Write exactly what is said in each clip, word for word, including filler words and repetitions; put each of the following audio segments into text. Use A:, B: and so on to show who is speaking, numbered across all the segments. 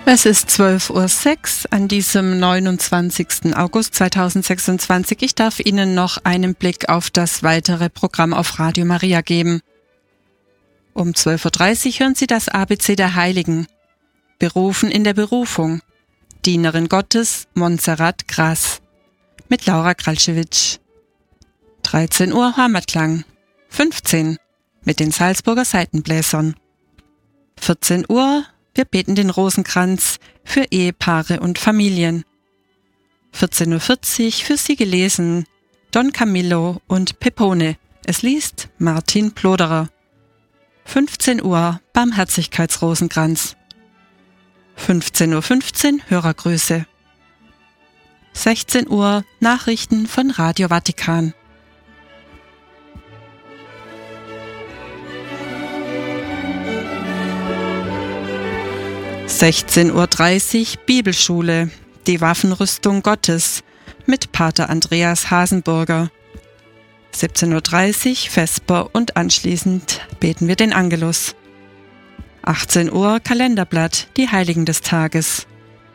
A: Es ist zwölf Uhr sechs an diesem neunundzwanzigsten August zweitausendsechsundzwanzig. Ich darf Ihnen noch einen Blick auf das weitere Programm auf Radio Maria geben. Um zwölf Uhr dreißig hören Sie das A B C der Heiligen. Berufen in der Berufung. Dienerin Gottes Montserrat Grass mit Laura Kralschewitsch. dreizehn Uhr Heimatklang. fünfzehn mit den Salzburger Saitenbläsern. vierzehn Uhr Wir beten den Rosenkranz für Ehepaare und Familien. vierzehn Uhr vierzig für Sie gelesen Don Camillo und Pepone. Es liest Martin Ploderer. fünfzehn Uhr Barmherzigkeitsrosenkranz. fünfzehn Uhr fünfzehn Hörergrüße. sechzehn Uhr Nachrichten von Radio Vatikan. sechzehn Uhr dreißig Bibelschule, die Waffenrüstung Gottes mit Pater Andreas Hasenburger. siebzehn Uhr dreißig Vesper und anschließend beten wir den Angelus. achtzehn Uhr Kalenderblatt, die Heiligen des Tages.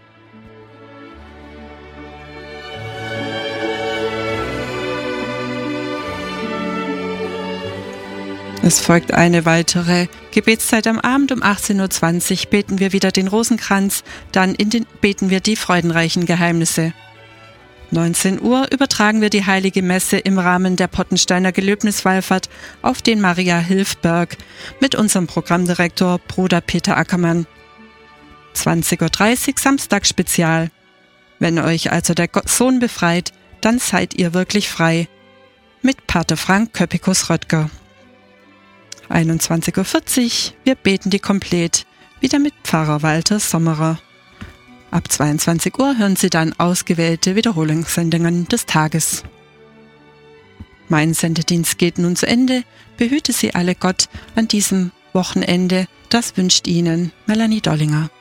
A: Es folgt eine weitere Gebetszeit am Abend. Um achtzehn Uhr zwanzig beten wir wieder den Rosenkranz, dann in den, beten wir die freudenreichen Geheimnisse. neunzehn Uhr übertragen wir die Heilige Messe im Rahmen der Pottensteiner Gelöbniswallfahrt auf den Maria-Hilf-Berg mit unserem Programmdirektor Bruder Peter Ackermann. zwanzig Uhr dreißig Samstagsspezial. Wenn euch also der Sohn befreit, dann seid ihr wirklich frei. Mit Pater Frank Köppikus-Röttger. einundzwanzig Uhr vierzig Wir beten die Komplett, wieder mit Pfarrer Walter Sommerer. Ab zweiundzwanzig Uhr hören Sie dann ausgewählte Wiederholungssendungen des Tages. Mein Sendedienst geht nun zu Ende. Behüte Sie alle Gott an diesem Wochenende. Das wünscht Ihnen Melanie Dollinger.